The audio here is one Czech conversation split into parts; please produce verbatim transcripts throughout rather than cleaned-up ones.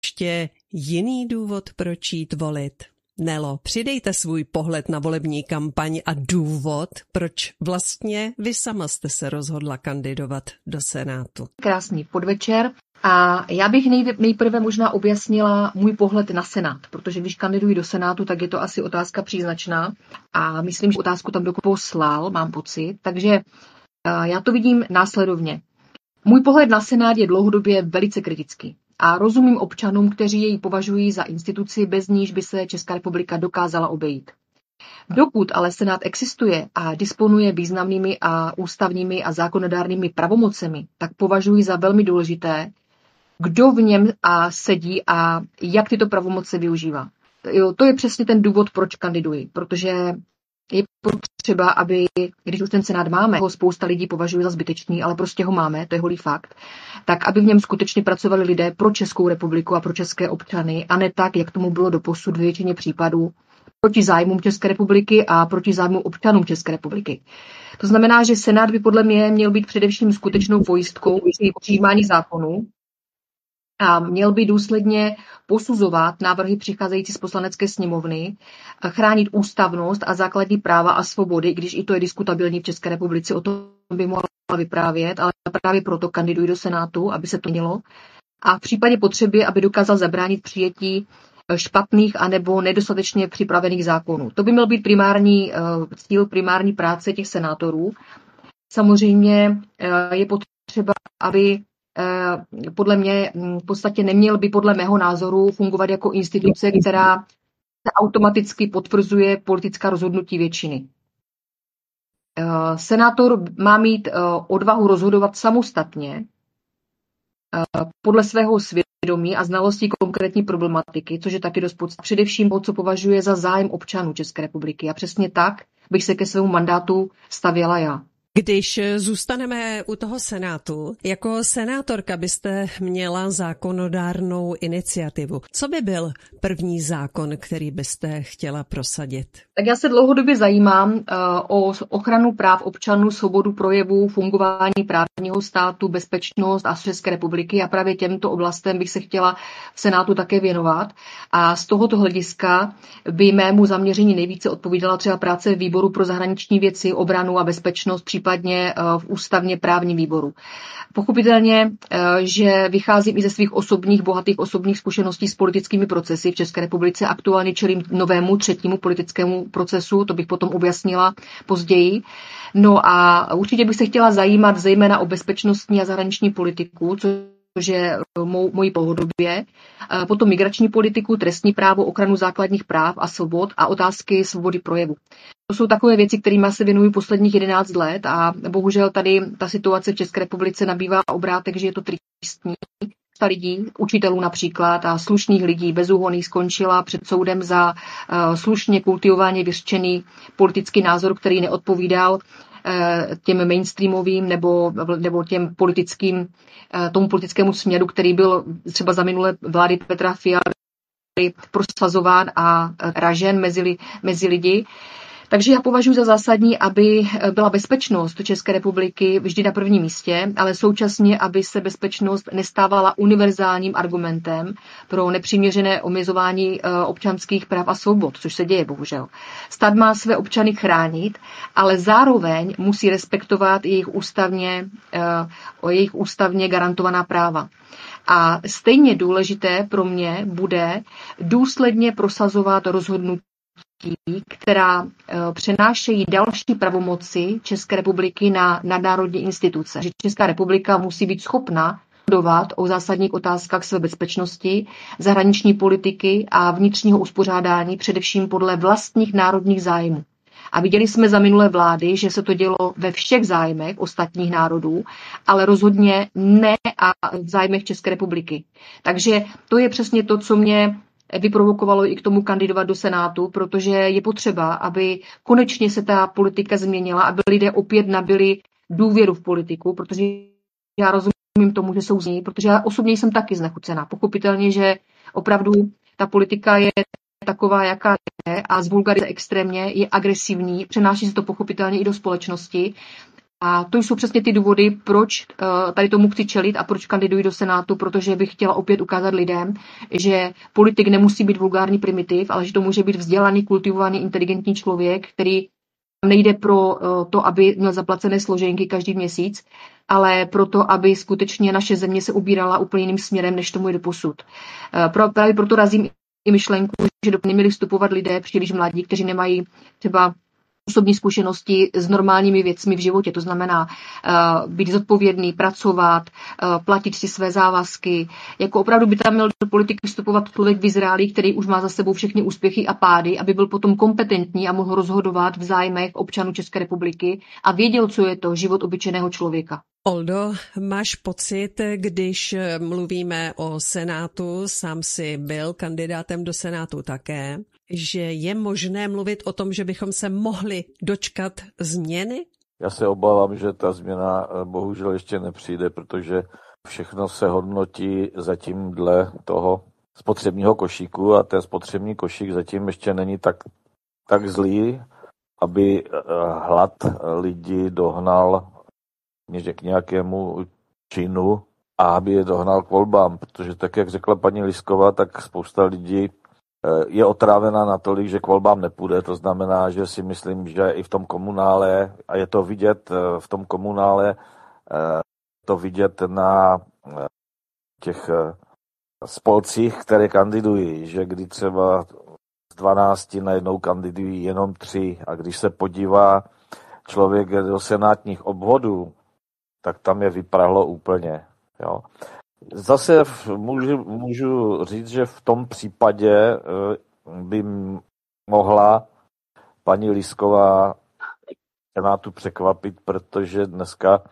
ještě jiný důvod, proč jít volit? Nelo, přidejte svůj pohled na volební kampaň a důvod, proč vlastně vy sama jste se rozhodla kandidovat do Senátu. Krásný podvečer. A já bych nejprve možná objasnila můj pohled na Senát, protože když kandiduji do Senátu, tak je to asi otázka příznačná a myslím, že otázku tam dokonce poslal, mám pocit, takže já to vidím následovně. Můj pohled na Senát je dlouhodobě velice kritický a rozumím občanům, kteří jej považují za instituci, bez níž by se Česká republika dokázala obejít. Dokud ale Senát existuje a disponuje významnými a ústavními a zákonodárnými pravomocemi, tak považuji za velmi důležité, kdo v něm a sedí a jak tyto pravomoci využívá. Jo, to je přesně ten důvod, proč kandiduji, protože je potřeba, aby, když už ten Senát máme, ho spousta lidí považuje za zbytečný, ale prostě ho máme, to je holý fakt, tak aby v něm skutečně pracovali lidé pro Českou republiku a pro české občany, a ne tak, jak tomu bylo doposud v většině případů, proti zájmům České republiky a proti zájmům občanům České republiky. To znamená, že Senát by podle mě měl být především skutečnou pojistkou při přijímání zákonů a měl by důsledně posuzovat návrhy přicházející z Poslanecké sněmovny, chránit ústavnost a základní práva a svobody, když i to je diskutabilní v České republice, o tom by mohla vyprávět, ale právě proto kandiduji do Senátu, aby se to mělo. A v případě potřeby, aby dokázal zabránit přijetí špatných anebo nedostatečně připravených zákonů. To by měl být primární cíl, primární práce těch senátorů. Samozřejmě je potřeba, aby podle mě v podstatě neměl by podle mého názoru fungovat jako instituce, která se automaticky potvrzuje politická rozhodnutí většiny. Senátor má mít odvahu rozhodovat samostatně podle svého svědomí a znalostí konkrétní problematiky, což je taky dost podstatné. Především to, co považuje za zájem občanů České republiky. A přesně tak bych se ke svému mandátu stavěla já. Když zůstaneme u toho Senátu, jako senátorka byste měla zákonodárnou iniciativu. Co by byl první zákon, který byste chtěla prosadit? Tak já se dlouhodobě zajímám uh, o ochranu práv občanů, svobodu projevu, fungování právního státu, bezpečnost a České republiky a právě těmto oblastem bych se chtěla v Senátu také věnovat. A z tohoto hlediska by mému zaměření nejvíce odpovídala třeba práce výboru pro zahraniční věci, obranu a bezpečnost, případně v ústavně právním výboru. Pochopitelně, že vycházím i ze svých osobních, bohatých osobních zkušeností s politickými procesy v České republice. Aktuálně čelím novému třetímu politickému procesu, to bych potom objasnila později. No a určitě bych se chtěla zajímat zejména o bezpečnostní a zahraniční politiku, což je mou, mojí pohodobě, potom migrační politiku, trestní právo, ochranu základních práv a svobod a otázky svobody projevu. To jsou takové věci, kterými se věnuju posledních jedenáct let a bohužel tady ta situace v České republice nabývá obrátek, že je to tristní. Spousta lidí, učitelů například a slušných lidí bezúhonných skončila před soudem za uh, slušně kultivovaně vyřčený politický názor, který neodpovídal těm mainstreamovým nebo, nebo těm politickým, tomu politickému směru, který byl třeba za minulé vlády Petra Fialy prosazován a ražen mezi, mezi lidi. Takže já považuji za zásadní, aby byla bezpečnost České republiky vždy na prvním místě, ale současně, aby se bezpečnost nestávala univerzálním argumentem pro nepřiměřené omezování občanských práv a svobod, což se děje bohužel. Stát má své občany chránit, ale zároveň musí respektovat jejich ústavně, jejich ústavně garantovaná práva. A stejně důležité pro mě bude důsledně prosazovat rozhodnutí, která přenášejí další pravomoci České republiky na nadnárodní instituce. Že Česká republika musí být schopna rozhodovat o zásadních otázkách své bezpečnosti, zahraniční politiky a vnitřního uspořádání především podle vlastních národních zájmů. A viděli jsme za minulé vlády, že se to dělo ve všech zájmech ostatních národů, ale rozhodně ne a v zájmech České republiky. Takže to je přesně to, co mě vyprovokovalo i k tomu kandidovat do Senátu, protože je potřeba, aby konečně se ta politika změnila, aby lidé opět nabili důvěru v politiku, protože já rozumím tomu, že jsou z ní, protože já osobně jsem taky znechucená. Pochopitelně, že opravdu ta politika je taková, jaká je a zvulgarizuje extrémně, je agresivní, přenáší se to pochopitelně i do společnosti A to jsou přesně ty důvody, proč tady tomu chci čelit a proč kandiduji do Senátu, protože bych chtěla opět ukázat lidem, že politik nemusí být vulgární primitiv, ale že to může být vzdělaný, kultivovaný, inteligentní člověk, který nejde pro to, aby měl zaplacené složenky každý měsíc, ale proto, aby skutečně naše země se ubírala úplně jiným směrem, než tomu je doposud. Právě proto razím i myšlenku, že do neměli vstupovat lidé příliš mladí, kteří nemají třeba osobní zkušenosti s normálními věcmi v životě, to znamená uh, být zodpovědný, pracovat, uh, platit si své závazky. Jako opravdu by tam měl do politiky vstupovat člověk vyzrálý, který už má za sebou všechny úspěchy a pády, aby byl potom kompetentní a mohl rozhodovat v zájmech občanů České republiky a věděl, co je to život obyčejného člověka. Oldo, máš pocit, když mluvíme o Senátu, sám si byl kandidátem do Senátu také, že je možné mluvit o tom, že bychom se mohli dočkat změny? Já se obávám, že ta změna bohužel ještě nepřijde, protože všechno se hodnotí zatím dle toho spotřebního košíku a ten spotřební košík zatím ještě není tak, tak zlý, aby hlad lidí dohnal k nějakému činu a aby je dohnal k volbám, protože tak, jak řekla paní Lisková, tak spousta lidí je otrávená natolik, že k volbám nepůjde. To znamená, že si myslím, že i v tom komunále, a je to vidět v tom komunále, to vidět na těch spolcích, které kandidují, že kdy třeba z dvanácti najednou kandidují jenom tři a když se podívá člověk do senátních obvodů, tak tam je vyprahlo úplně. Jo. Zase můžu, můžu říct, že v tom případě by mohla paní Lisková Senátu překvapit, protože dneska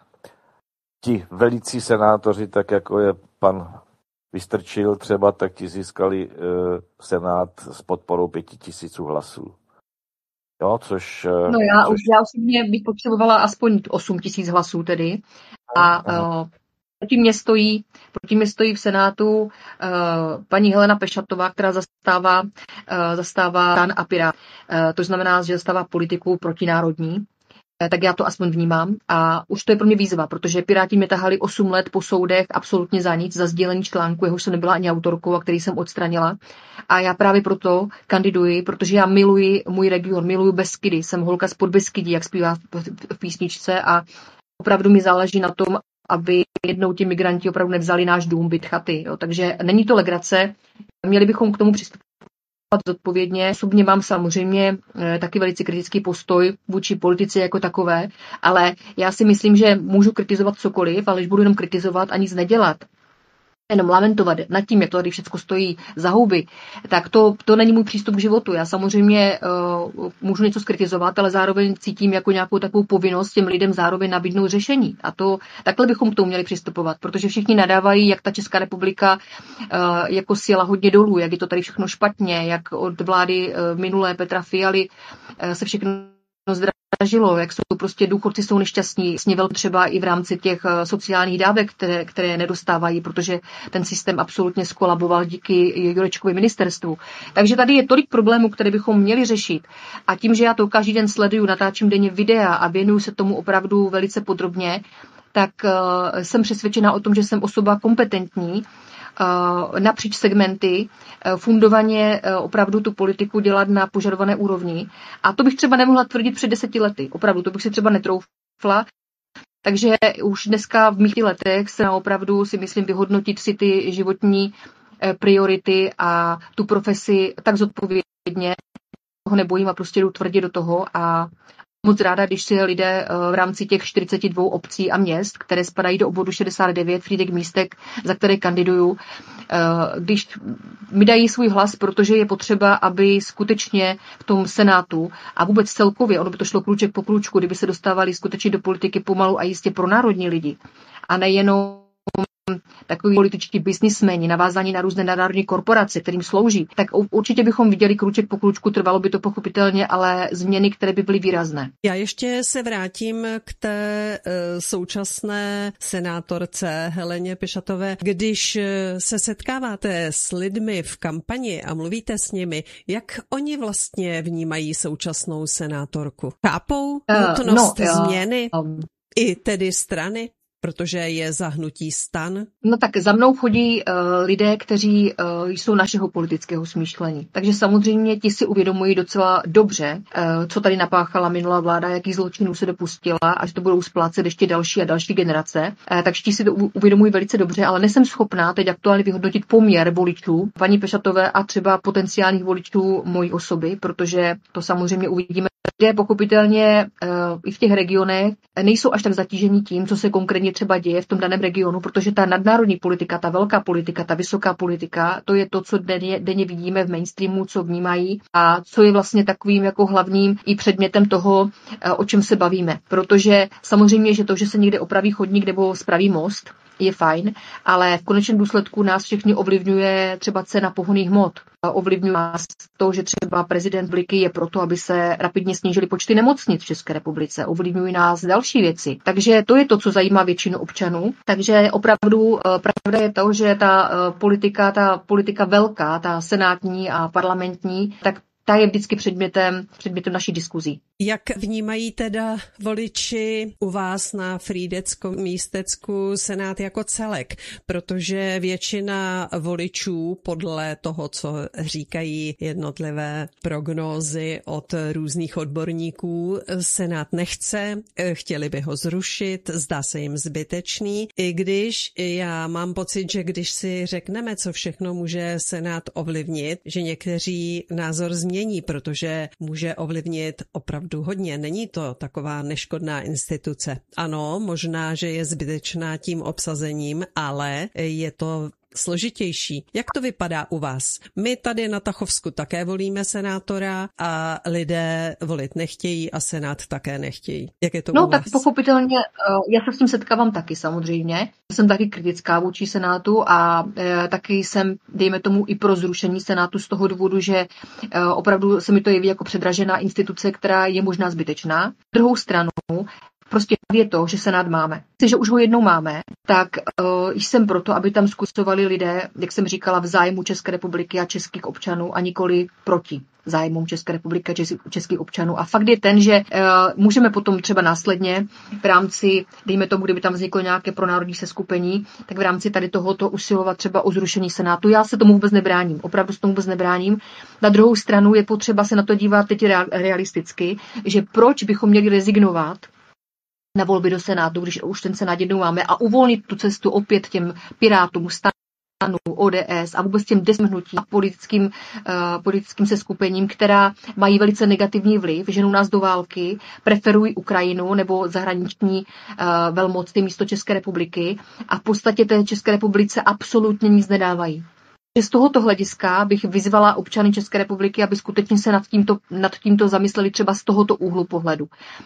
ti velící senátoři, tak jako je pan Vystrčil třeba, tak ti získali Senát s podporou pěti tisíců hlasů. Jo, což... No já, což... už, já osobně bych potřebovala aspoň osm tisíc hlasů tedy. A uh, proti mě stojí, proti mě stojí v Senátu uh, paní Helena Pešatová, která zastává, uh, zastává STAN a Pirát. Uh, to znamená, že zastává politiku protinárodní. Uh, tak já to aspoň vnímám. A už to je pro mě výzva, protože Piráti mě tahali osm let po soudech absolutně za nic, za sdílení článku, jehož jsem nebyla ani autorkou a který jsem odstranila. A já právě proto kandiduji, protože já miluji můj region, miluji Beskydy. Jsem holka z Podbeskydí, jak zpívá v písničce a opravdu mi záleží na tom, aby jednou ti migranti opravdu nevzali náš dům, byt, chaty. Jo. Takže není to legrace, měli bychom k tomu přistupovat zodpovědně. Osobně mám samozřejmě e, taky velice kritický postoj vůči politice jako takové, ale já si myslím, že můžu kritizovat cokoliv, ale když budu jenom kritizovat a nic nedělat, jenom lamentovat nad tím, jak to tady všechno stojí za houby, tak to, to není můj přístup k životu. Já samozřejmě uh, můžu něco skritizovat, ale zároveň cítím jako nějakou takovou povinnost těm lidem zároveň nabídnout řešení. A to takhle bychom k tomu měli přistupovat, protože všichni nadávají, jak ta Česká republika uh, jako sjela hodně dolů, jak je to tady všechno špatně, jak od vlády uh, minulé Petra Fialy uh, se všechno zdražilo, jak jsou prostě důchodci jsou nešťastní, sněvel třeba i v rámci těch sociálních dávek, které, které nedostávají, protože ten systém absolutně skolaboval díky Jurečkovi ministerstvu. Takže tady je tolik problémů, které bychom měli řešit. A tím, že já to každý den sleduju, natáčím denně videa a věnuju se tomu opravdu velice podrobně, tak uh, jsem přesvědčena o tom, že jsem osoba kompetentní, napříč segmenty, fundovaně opravdu tu politiku dělat na požadované úrovni. A to bych třeba nemohla tvrdit před deseti lety. Opravdu, to bych si třeba netroufla. Takže už dneska v mých letech se opravdu si myslím vyhodnotit si ty životní priority a tu profesi tak zodpovědně, toho nebojím a prostě jdu tvrdě do toho a moc ráda, když si lidé v rámci těch čtyřicet dva obcí a měst, které spadají do obvodu šedesát devět, Frýdek Místek, za které kandiduju, když mi dají svůj hlas, protože je potřeba, aby skutečně v tom Senátu a vůbec celkově, ono by to šlo krůček po krůčku, kdyby se dostávali skutečně do politiky pomalu a jistě pro národní lidi. A nejenom takový političtí biznismeni, navázaní na různé národní korporace, kterým slouží, tak určitě bychom viděli krůček po krůčku, trvalo by to pochopitelně, ale změny, které by byly výrazné. Já ještě se vrátím k té uh, současné senátorce Heleně Pešatové. Když se setkáváte s lidmi v kampani a mluvíte s nimi, jak oni vlastně vnímají současnou senátorku? Chápou nutnost uh, no, změny? Um, I tedy strany? Protože je za hnutí STAN? No tak za mnou chodí uh, lidé, kteří uh, jsou našeho politického smýšlení. Takže samozřejmě ti si uvědomují docela dobře, uh, co tady napáchala minulá vláda, jaký zločinů se dopustila a že to budou splácet ještě další a další generace. Uh, takže ti si to uvědomují velice dobře, ale nejsem schopná teď aktuálně vyhodnotit poměr voličů paní Pešatové a třeba potenciálních voličů mojí osoby, protože to samozřejmě uvidíme. Lidé pochopitelně uh, i v těch regionech nejsou až tak zatížení tím, co se konkrétně třeba děje v tom daném regionu, protože ta nadnárodní politika, ta velká politika, ta vysoká politika, to je to, co denně, denně vidíme v mainstreamu, co vnímají a co je vlastně takovým jako hlavním i předmětem toho, o čem se bavíme. Protože samozřejmě, že to, že se někde opraví chodník nebo spraví most, je fajn, ale v konečném důsledku nás všechny ovlivňuje třeba cena pohonných hmot. Ovlivňuje nás to, že třeba prezident Bliky je proto, aby se rapidně snížily počty nemocnic v České republice. Ovlivňují nás další věci. Takže to je to, co zajímá většinu občanů. Takže opravdu pravda je to, že ta politika, ta politika velká, ta senátní a parlamentní, tak ta je vždycky předmětem, předmětem naší diskuzí. Jak vnímají teda voliči u vás na Frýdecko-Místecku Senát jako celek? Protože většina voličů podle toho, co říkají jednotlivé prognózy od různých odborníků, Senát nechce, chtěli by ho zrušit, zdá se jim zbytečný, i když já mám pocit, že když si řekneme, co všechno může Senát ovlivnit, že někteří názor změní, protože může ovlivnit opravdu hodně. Není to taková neškodná instituce. Ano, možná, že je zbytečná tím obsazením, ale je to složitější. Jak to vypadá u vás? My tady na Tachovsku také volíme senátora a lidé volit nechtějí a senát také nechtějí. Jak je to no, u vás? Tak pochopitelně, já se s tím setkávám taky samozřejmě. Jsem taky kritická vůči senátu a e, taky jsem, dejme tomu, i pro zrušení senátu z toho důvodu, že e, opravdu se mi to jeví jako předražená instituce, která je možná zbytečná. Druhou stranu, prostě je to, že senát máme. Když už ho jednou máme, tak uh, jsem proto, aby tam zkusovali lidé, jak jsem říkala, v zájmu České republiky a českých občanů a nikoli proti zájmům České republiky a českých občanů. A fakt je ten, že uh, můžeme potom třeba následně v rámci, dejme tomu, kdyby tam vzniklo nějaké pronárodní seskupení, tak v rámci tady tohoto usilovat třeba o zrušení senátu. Já se tomu vůbec nebráním, opravdu se tomu vůbec nebráním. Na druhou stranu je potřeba se na to dívat teď realisticky, že proč bychom měli rezignovat na volby do Senátu, když už ten Senát jednou máme a uvolnit tu cestu opět těm Pirátům, STANu, O D S a vůbec těm desmhnutím a politickým, uh, politickým seskupením, která mají velice negativní vliv, ženou nás do války, preferují Ukrajinu nebo zahraniční uh, velmocny místo České republiky a v podstatě té České republice absolutně nic nedávají. Z tohoto hlediska bych vyzvala občany České republiky, aby skutečně se nad tímto, nad tímto zamysleli třeba z tohoto úhlu pohledu.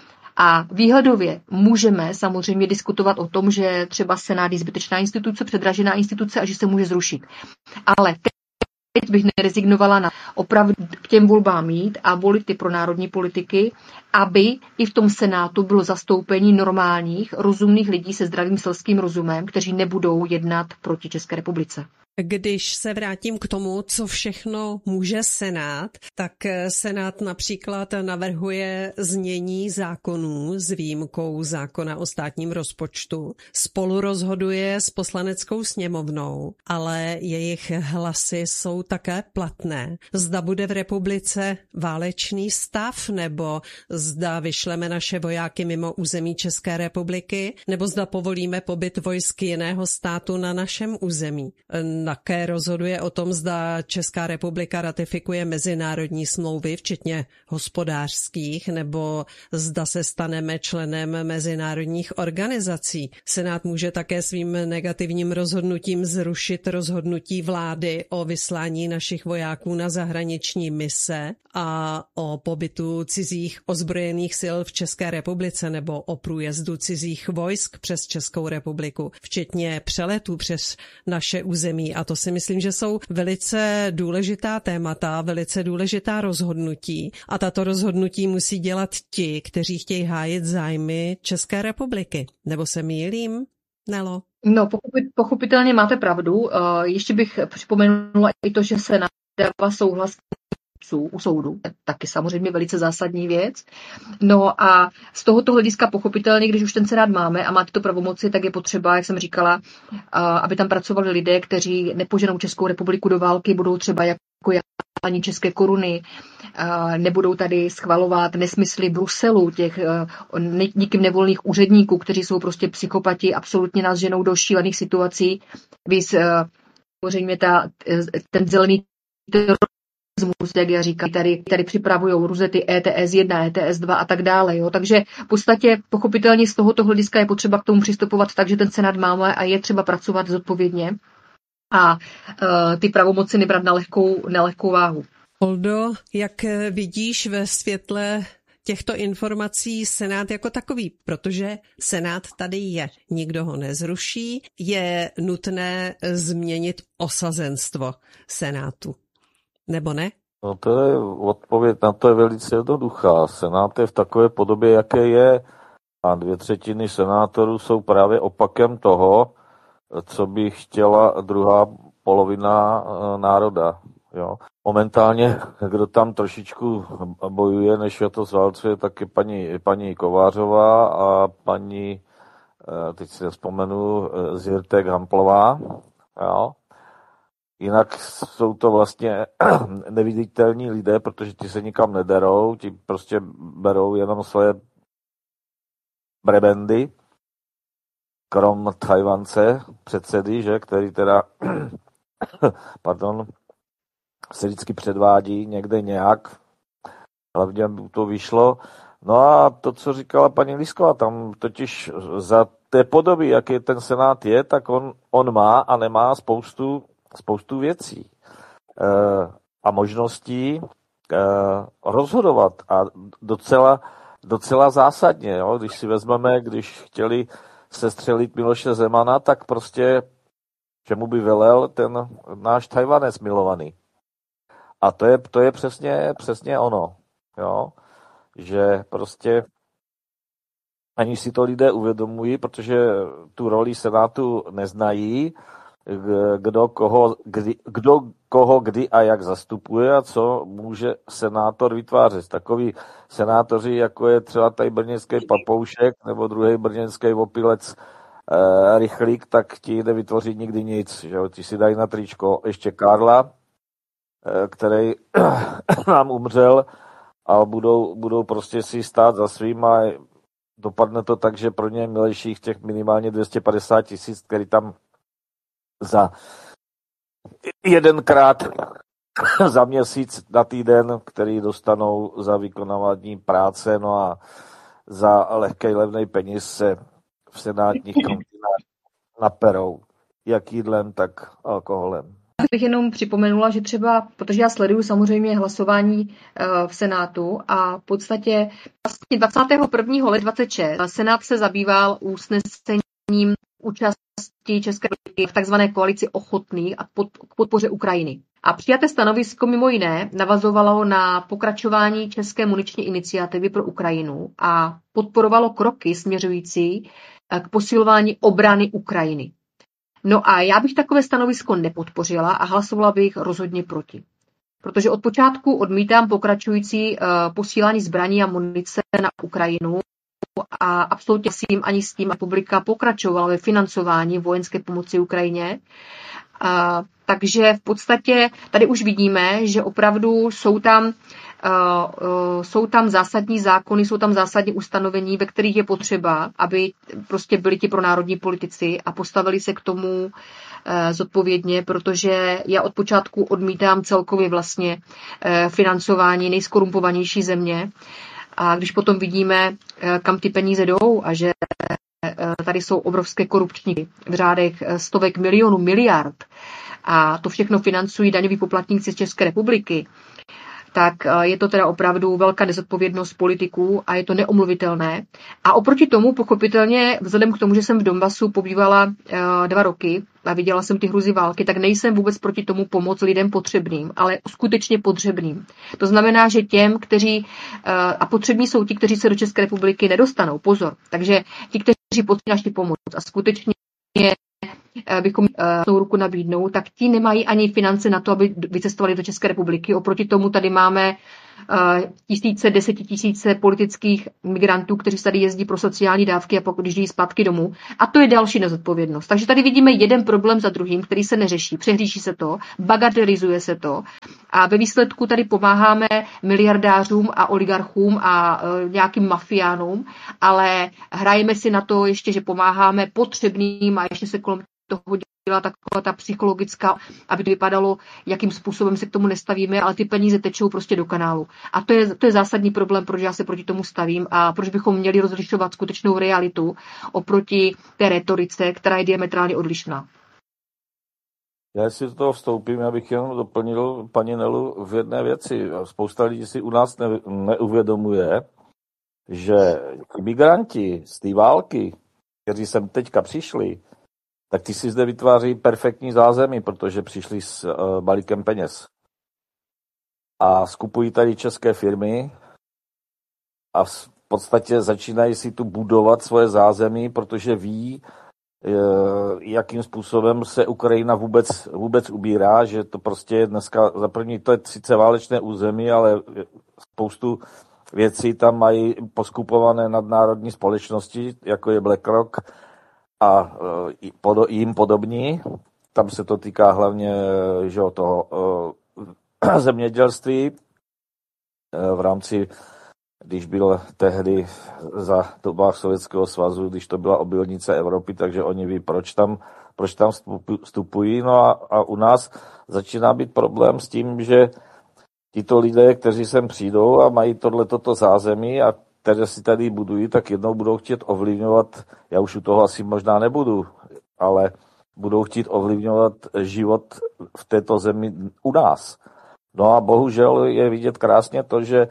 A výhledově můžeme samozřejmě diskutovat o tom, že třeba Senát je zbytečná instituce, předražená instituce a že se může zrušit. Ale teď bych nerezignovala na opravdu k těm volbám jít a volit ty pronárodní politiky, aby i v tom Senátu bylo zastoupení normálních, rozumných lidí se zdravým selským rozumem, kteří nebudou jednat proti České republice. Když se vrátím k tomu, co všechno může Senát, tak Senát například navrhuje znění zákonů s výjimkou zákona o státním rozpočtu. Spolu rozhoduje s poslaneckou sněmovnou, ale jejich hlasy jsou také platné. Zda bude v republice válečný stav, nebo zda vyšleme naše vojáky mimo území České republiky, nebo zda povolíme pobyt vojsk jiného státu na našem území. Také rozhoduje o tom, zda Česká republika ratifikuje mezinárodní smlouvy, včetně hospodářských, nebo zda se staneme členem mezinárodních organizací. Senát může také svým negativním rozhodnutím zrušit rozhodnutí vlády o vyslání našich vojáků na zahraniční mise a o pobytu cizích ozbrojených sil v České republice nebo o průjezdu cizích vojsk přes Českou republiku, včetně přeletů přes naše území. A to si myslím, že jsou velice důležitá témata, velice důležitá rozhodnutí. A tato rozhodnutí musí dělat ti, kteří chtějí hájit zájmy České republiky. Nebo se mýlím, Nelo? No, pochopit, pochopitelně máte pravdu. Ještě bych připomenula i to, že se dává souhlas soudců u soudu, taky samozřejmě velice zásadní věc. No a z tohoto hlediska pochopitelně, když už ten senát máme a má tyto pravomoci, tak je potřeba, jak jsem říkala, aby tam pracovali lidé, kteří nepoženou Českou republiku do války, budou třeba jako ani české koruny, nebudou tady schvalovat nesmysly Bruselu, těch nikým nevolných úředníků, kteří jsou prostě psychopati, absolutně nás ženou do šílených situací. Víc samozřejmě ta, ten zelený terorismus, jak já říkám, tady, tady připravují různé ty E T S jedna, E T S dva a tak dále. Jo. Takže v podstatě pochopitelně z tohoto hlediska je potřeba k tomu přistupovat tak, že ten senát máme a je třeba pracovat zodpovědně a uh, ty pravomoci nebrat na lehkou, na lehkou váhu. Oldo, jak vidíš ve světle těchto informací senát jako takový, protože senát tady je, nikdo ho nezruší, je nutné změnit osazenstvo senátu, nebo ne? No to je odpověď na to je velice jednoduchá. Senát je v takové podobě, jaké je, a dvě třetiny senátorů jsou právě opakem toho, co by chtěla druhá polovina národa. Jo. Momentálně, kdo tam trošičku bojuje, než je to zválcuje, tak je paní, paní Kovářová a paní, teď si vzpomenu, Zirtek Hamplová. Jo. Jinak jsou to vlastně neviditelní lidé, protože ti se nikam nederou, ti prostě berou jenom své prebendy, krom Tajvance, předsedy, že, který teda pardon, se vždycky předvádí někde nějak, hlavně to vyšlo. No a to, co říkala paní Lísková, tam totiž za té podoby, jaký ten senát je, tak on, on má a nemá spoustu, spoustu věcí e, a možností e, rozhodovat a docela, docela zásadně. Jo? Když si vezmeme, když chtěli sestřelit Miloše Zemana, tak prostě čemu by velel ten náš Tajvanec milovaný. A to je, to je přesně, přesně ono, jo? Že prostě ani si to lidé uvědomují, protože tu roli senátu neznají, kdo koho, kdy, kdo koho kdy a jak zastupuje a co může senátor vytvářet. Takový senátoři, jako je třeba tady brněnský Papoušek nebo druhý brněnský opilec eh, Rychlík, tak ti nevytvoří nikdy nic. Že? Ti si dají na tričko ještě Karla, eh, který nám umřel, a budou, budou prostě si stát za svým a dopadne to tak, že pro ně milejších těch minimálně dvě stě padesát tisíc, který tam za jedenkrát za měsíc na týden, který dostanou za vykonávání práce, no a za lehký levný peníz se v senátních kantinách naperou, jak jídlem, tak alkoholem. Já bych jenom připomenula, že třeba, protože já sleduju samozřejmě hlasování v Senátu a v podstatě vlastně dvacátého prvního ledna dvacet šest Senát se zabýval usnesením účasti České republiky v takzvané koalici ochotných a pod, k podpoře Ukrajiny. A přijaté stanovisko mimo jiné navazovalo na pokračování České muniční iniciativy pro Ukrajinu a podporovalo kroky směřující k posilování obrany Ukrajiny. No a já bych takové stanovisko nepodpořila a hlasovala bych rozhodně proti. Protože od počátku odmítám pokračující uh, posílání zbraní a munice na Ukrajinu a absolutně s tím ani s tím republika pokračovala ve financování vojenské pomoci Ukrajině. Uh, takže v podstatě tady už vidíme, že opravdu jsou tam, uh, uh, jsou tam zásadní zákony, jsou tam zásadní ustanovení, ve kterých je potřeba, aby prostě byli ti pronárodní politici a postavili se k tomu uh, zodpovědně, protože já od počátku odmítám celkově vlastně uh, financování nejskorumpovanější země. A když potom vidíme, uh, kam ty peníze jdou a že uh, tady jsou obrovské korupční v řádech stovek milionů, miliard, a to všechno financují daňoví poplatníci z České republiky, tak je to teda opravdu velká nezodpovědnost politiků a je to neomluvitelné. A oproti tomu, pochopitelně, vzhledem k tomu, že jsem v Donbasu pobývala uh, dva roky a viděla jsem ty hruzy války, tak nejsem vůbec proti tomu pomoc lidem potřebným, ale skutečně potřebným. To znamená, že těm, kteří, uh, a potřební jsou ti, kteří se do České republiky nedostanou, pozor. Takže ti, kteří potřebují naši pomoc a skutečně bychom uh, ruku nabídnout, tak ti nemají ani finance na to, aby vycestovali do České republiky. Oproti tomu tady máme uh, tisíce, desetitisíce politických migrantů, kteří tady jezdí pro sociální dávky a pokud jdí zpátky domů. A to je další nezodpovědnost. Takže tady vidíme jeden problém za druhým, který se neřeší. Přehlíží se to, bagatelizuje se to a ve výsledku tady pomáháme miliardářům a oligarchům a uh, nějakým mafiánům, ale hrajeme si na to ještě, že pomáháme potřebným a ještě se kolem toho dělá taková ta psychologická, aby to vypadalo, jakým způsobem se k tomu nestavíme, ale ty peníze tečou prostě do kanálu. A to je, to je zásadní problém, proč já se proti tomu stavím a proč bychom měli rozlišovat skutečnou realitu oproti té retorice, která je diametrálně odlišná. Já si do toho vstoupím, abych jenom doplnil paní Nelu v jedné věci. Spousta lidí si u nás ne, neuvědomuje, že migranti z té války, kteří sem teďka přišli, tak ty si zde vytváří perfektní zázemí, protože přišli s uh, balíkem peněz. A skupují tady české firmy a v podstatě začínají si tu budovat svoje zázemí, protože ví, uh, jakým způsobem se Ukrajina vůbec, vůbec ubírá, že to prostě je dneska, za první to je sice válečné území, ale spoustu věcí tam mají poskupované nadnárodní společnosti, jako je BlackRock, a pod, jim podobní. Tam se to týká hlavně že, toho uh, zemědělství uh, v rámci, když byl tehdy za dobách Sovětského svazu, když to byla obilnice Evropy, takže oni ví, proč tam, proč tam vstupují. No a, a u nás začíná být problém s tím, že tito lidé, kteří sem přijdou a mají tohleto zázemí a které si tady budují, tak jednou budou chtít ovlivňovat, já už u toho asi možná nebudu, ale budou chtít ovlivňovat život v této zemi u nás. No a bohužel je vidět krásně to, že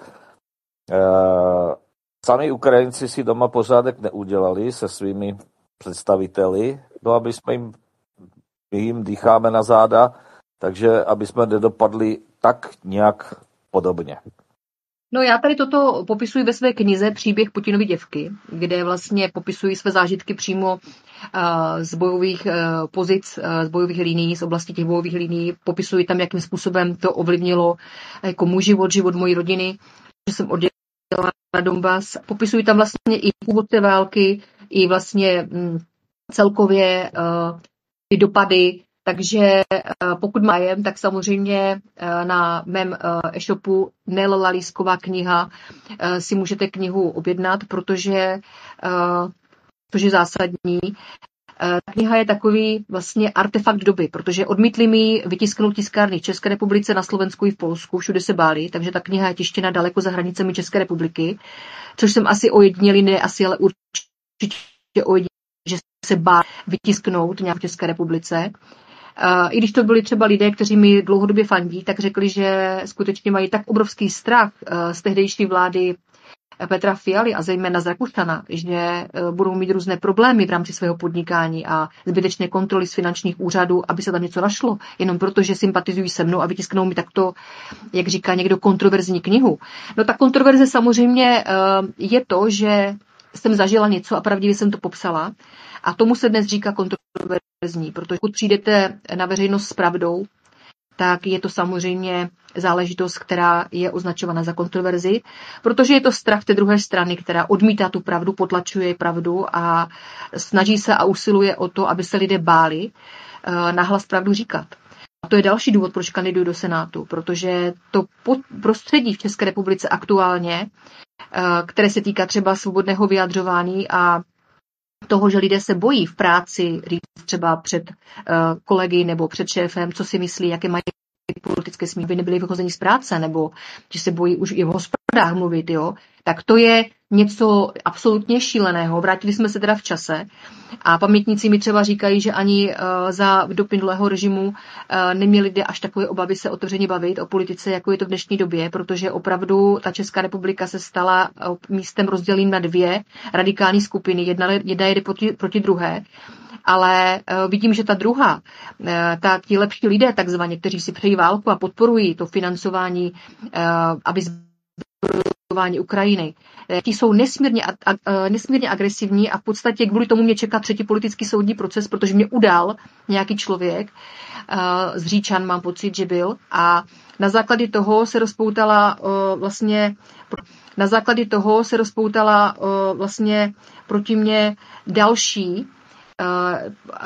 eh, sami Ukrajinci si doma pořádek neudělali se svými představiteli, no aby jsme jim, my jim dýcháme na záda, takže aby jsme nedopadli tak nějak podobně. No já tady toto popisuji ve své knize Příběh Putinovy děvky, kde vlastně popisuji své zážitky přímo uh, z bojových uh, pozic, uh, z bojových linií, z oblasti těch bojových linií. Popisuji tam, jakým způsobem to ovlivnilo jako můj život, život mojí rodiny, že jsem odjela na Donbas. Popisuji tam vlastně i původ té války, i vlastně um, celkově uh, ty dopady. Takže pokud májem, tak samozřejmě na mém e-shopu Nel Lalísková kniha si můžete knihu objednat, protože to je zásadní. Ta kniha je takový vlastně artefakt doby, protože odmítli mi vytisknout tiskárny v České republice, na Slovensku i v Polsku, všude se báli, takže ta kniha je tištěna daleko za hranicemi České republiky, což jsem asi ojedinělý, ne asi, ale určitě ojedinělý, že se báli vytisknout nějak v České republice. I když to byli třeba lidé, kteří mi dlouhodobě fandí, tak řekli, že skutečně mají tak obrovský strach z tehdejší vlády Petra Fialy a zejména z Rakušana, že budou mít různé problémy v rámci svého podnikání a zbytečné kontroly z finančních úřadů, aby se tam něco našlo, jenom proto, že sympatizují se mnou a vytisknou mi takto, jak říká někdo, kontroverzní knihu. No ta kontroverze samozřejmě je to, že jsem zažila něco a pravdivě jsem to popsala a tomu se dnes říká kontroverzní, protože pokud přijdete na veřejnost s pravdou, tak je to samozřejmě záležitost, která je označována za kontroverzi, protože je to strach té druhé strany, která odmítá tu pravdu, potlačuje pravdu a snaží se a usiluje o to, aby se lidé báli nahlas pravdu říkat. A to je další důvod, proč kandiduji do Senátu, protože to prostředí v České republice aktuálně, které se týká třeba svobodného vyjadřování a toho, že lidé se bojí v práci říct třeba před uh, kolegy nebo před šéfem, co si myslí, jaké mají politické smí, by nebyli vychození z práce, nebo že se bojí už i v hospodách mluvit, jo, tak to je něco absolutně šíleného. Vrátili jsme se teda v čase a pamětníci mi třeba říkají, že ani uh, za dob minulého režimu uh, neměli lidé až takové obavy se otevřeně bavit o politice, jako je to v dnešní době, protože opravdu ta Česká republika se stala uh, místem rozděleným na dvě radikální skupiny. Jedna, jedna jde proti, proti druhé. Ale uh, vidím, že ta druhá, uh, ta, ti lepší lidé takzvaně, kteří si přejí válku a podporují to financování, uh, aby Ukrajiny. Ti jsou nesmírně, nesmírně agresivní a v podstatě kvůli tomu mě čeká třetí politický soudní proces, protože mě udal nějaký člověk, z Říčan mám pocit, že byl, a na základě toho se rozpoutala vlastně na základě toho se rozpoutala vlastně proti mně další